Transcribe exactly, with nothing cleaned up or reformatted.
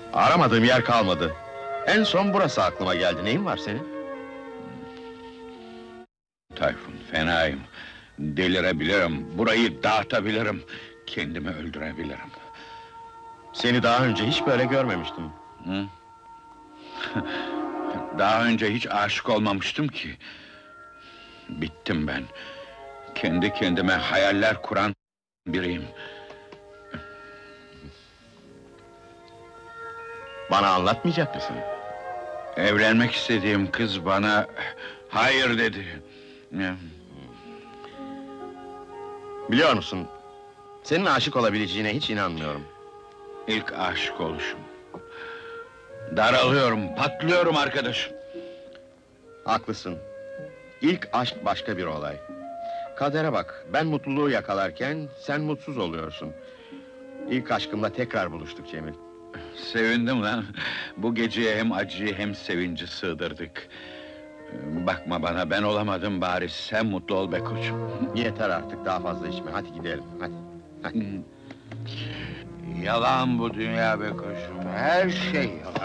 Aramadığım yer kalmadı. En son burası aklıma geldi. Neyin var senin? Tayfun, fenayım. Delirebilirim, burayı dağıtabilirim. Kendimi öldürebilirim. Seni daha önce hiç böyle görmemiştim. Hı? Daha önce hiç aşık olmamıştım ki. Bittim ben. Kendi kendime hayaller kuran biriyim. Bana anlatmayacak mısın? Evlenmek istediğim kız bana hayır dedi. Biliyor musun? Senin aşık olabileceğine hiç inanmıyorum. İlk aşık oluşum. Daralıyorum, patlıyorum arkadaşım. Haklısın. İlk aşk başka bir olay. Kadere bak, ben mutluluğu yakalarken sen mutsuz oluyorsun. İlk aşkımla tekrar buluştuk Cemil. Sevindim lan. Bu geceye hem acıyı hem sevinci sığdırdık. Bakma bana, ben olamadım, bari sen mutlu ol be koçum. Yeter artık, daha fazla içme, hadi gidelim, hadi. Hadi. Yalan bu dünya be koçum, her şey yalan.